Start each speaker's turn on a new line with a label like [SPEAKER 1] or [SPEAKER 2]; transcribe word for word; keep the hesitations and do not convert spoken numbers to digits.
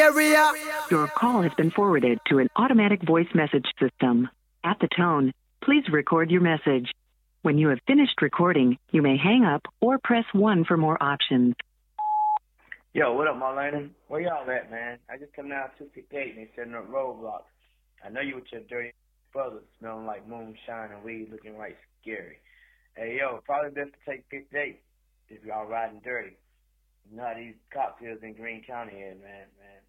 [SPEAKER 1] area.
[SPEAKER 2] Your call has been forwarded to an automatic voice message system. At the tone, please record your message. When you have finished recording, you may hang up or press one for more options.
[SPEAKER 3] Yo, what up, Marlena? Where y'all at, man? I just come down two fifty-eight and they setting up roadblocks. I know you with your dirty brother smelling like moonshine and weed looking right scary. Hey, yo, probably best to take fifty-eight if y'all riding dirty. You know how these cocktails in Greene County is, man, man.